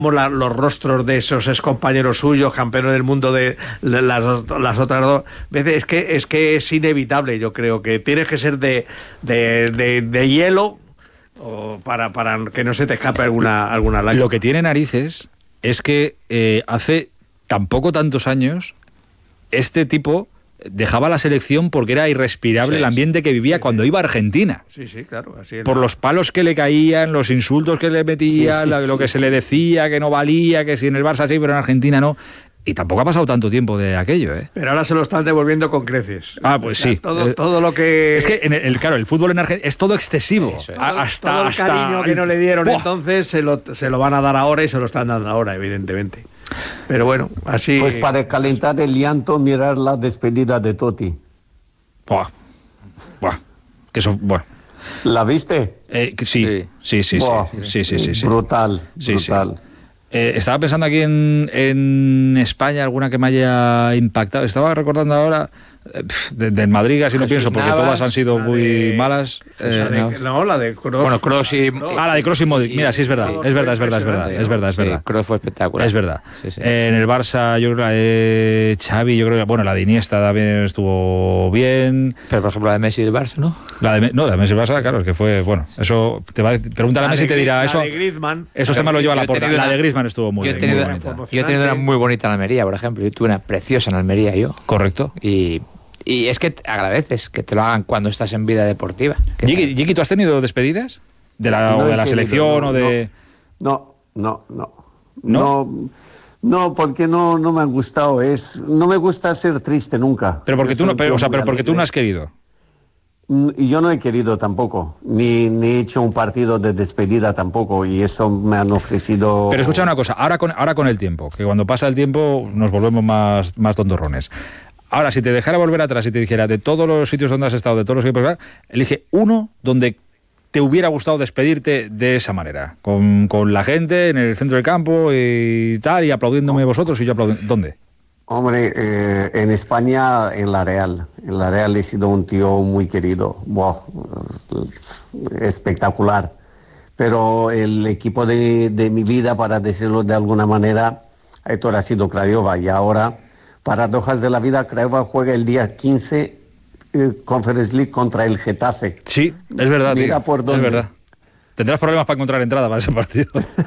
los rostros de esos excompañeros suyos, campeones del mundo de las otras dos veces, es que es inevitable. Yo creo que tienes que ser de hielo para que no se te escape alguna lágrima. Lo que tiene narices es que hace tampoco tantos años este tipo dejaba la selección porque era irrespirable el ambiente que vivía cuando iba a Argentina. Sí, claro. Así es. Por los palos que le caían, los insultos que le metían, lo que se le decía, que no valía, que si en el Barça sí, pero en Argentina no. Y tampoco ha pasado tanto tiempo de aquello, ¿eh? Pero ahora se lo están devolviendo con creces. Pues sí. Todo lo que... Es que, el fútbol en Argentina es todo excesivo. Todo el cariño que no le dieron entonces se lo van a dar ahora y se lo están dando ahora, evidentemente. Pero bueno, así... Pues para calentar el llanto, mirar la despedida de Totti. Buah. Que eso, bueno. ¿La viste? Sí. Brutal. Sí. Estaba pensando aquí en España alguna que me haya impactado. Estaba recordando ahora del Madrid, así no pienso, porque todas han sido muy malas. La de Kroos. Bueno, Kroos y... la de Kroos y Modric. Mira, sí, es verdad. Es verdad. Kroos fue espectacular. Es verdad. Sí. En el Barça, yo creo que la de Xavi, yo creo que la de Iniesta también estuvo bien. Pero, por ejemplo, la de Messi del Barça, ¿no? La de Messi del Barça, claro, es que fue... Bueno, eso... Pregúntale a Messi y te dirá eso. La de Griezmann. Eso se me lo lleva a la puerta. La de Griezmann estuvo muy bonita. Yo he tenido una muy bonita en Almería, por ejemplo. Yo tuve una preciosa en Almería, yo. Correcto. Y es que agradeces que te lo hagan cuando estás en vida deportiva. Jiki, ¿tú has tenido despedidas? ¿De la selección o de...? No, porque no me han gustado. No me gusta ser triste nunca. Pero porque tú no has querido. Y yo no he querido tampoco, ni he hecho un partido de despedida tampoco, y eso me han ofrecido... Pero escucha una cosa, ahora con el tiempo, que cuando pasa el tiempo nos volvemos más tontorrones. Ahora, si te dejara volver atrás y te dijera de todos los sitios donde has estado, de todos los equipos, elige uno donde te hubiera gustado despedirte de esa manera, con la gente en el centro del campo y tal, y aplaudiéndome vosotros y yo aplaudiendo. ¿Dónde? Hombre, en España, en la Real. En la Real he sido un tío muy querido. Espectacular. Pero el equipo de mi vida, para decirlo de alguna manera, Héctor, ha sido Craiova. Y ahora, paradojas de la vida, Craiova juega el día 15 Conference League contra el Getafe. Sí, es verdad. Mira tío, por dónde. Es verdad. Tendrás problemas para encontrar entrada para ese partido.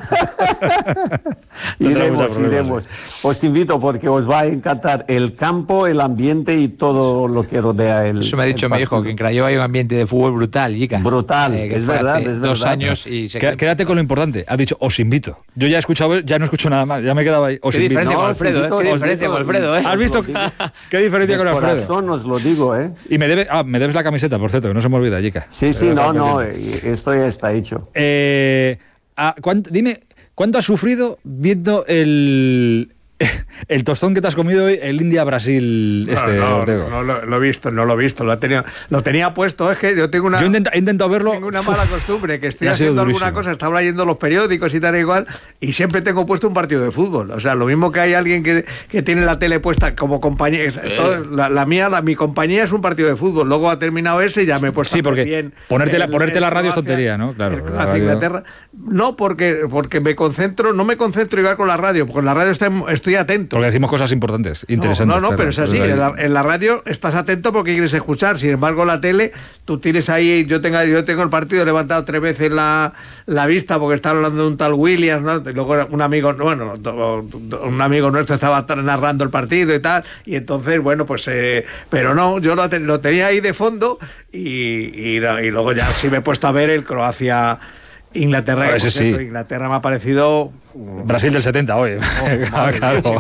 Iremos. Os invito porque os va a encantar el campo, el ambiente y todo lo que rodea el... Eso me ha dicho mi hijo, que en Craiova hay un ambiente de fútbol brutal, Jica. Brutal, es verdad. 2 años y... Quédate con lo importante. Ha dicho, os invito. Yo ya he escuchado, ya no escucho nada más. Ya me quedaba ahí. Os invito. Qué diferencia con Alfredo, ¿Has visto qué diferencia con Alfredo? Corazón os lo digo, Y me debes la camiseta, por cierto, que no se me olvida, Jica. Sí, esto ya está hecho. Dime, ¿cuánto has sufrido viendo el tostón que te has comido hoy, el India-Brasil Ortego? No lo he visto, lo tenía puesto. Es que yo tengo una... Yo he intentado verlo. Tengo una mala costumbre, que estoy haciendo alguna cosa, estaba leyendo los periódicos y tal y igual, y siempre tengo puesto un partido de fútbol. O sea, lo mismo que hay alguien que tiene la tele puesta como compañía. Mi compañía es un partido de fútbol. Luego ha terminado ese y ya me he puesto bien. Ponerte la radio es tontería, ¿no? Claro. El Inglaterra. No, porque no me concentro igual con la radio, porque en la radio estoy atento. Porque decimos cosas importantes, interesantes. No, pero es así. En la radio estás atento porque quieres escuchar. Sin embargo, la tele, tú tienes ahí... Yo tengo el partido, he levantado 3 veces la vista porque estaba hablando de un tal Williams, ¿no? Y luego un amigo nuestro estaba narrando el partido y tal. Y entonces, pero no, yo lo tenía ahí de fondo y luego ya sí me he puesto a ver el Croacia-Inglaterra. Inglaterra me ha parecido... Brasil del 70 hoy. Claro.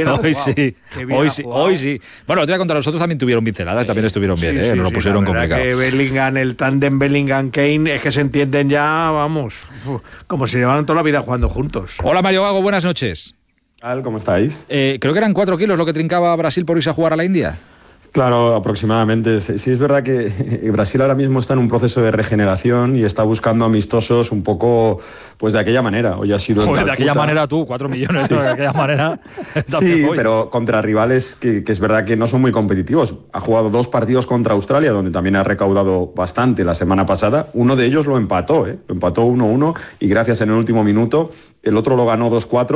Hoy sí. Bueno, te voy a contar, los otros también tuvieron pinceladas, también estuvieron bien, no lo pusieron complicado. Que Bellingham, el tándem Bellingham-Kane, es que se entienden ya, como si llevaran toda la vida jugando juntos. Hola Mario Gago, buenas noches. ¿Cómo estáis? Creo que eran 4 kilos lo que trincaba Brasil por irse a jugar a la India. Claro, aproximadamente. Sí, es verdad que Brasil ahora mismo está en un proceso de regeneración y está buscando amistosos un poco, pues de aquella manera. Hoy ha sido Joder, de aquella manera tú, 4 millones, sí. De aquella manera. Sí, pero contra rivales que es verdad que no son muy competitivos. Ha jugado 2 partidos contra Australia, donde también ha recaudado bastante la semana pasada. Uno de ellos lo empató, Lo empató 1-1 y gracias en el último minuto. El otro lo ganó 2-4.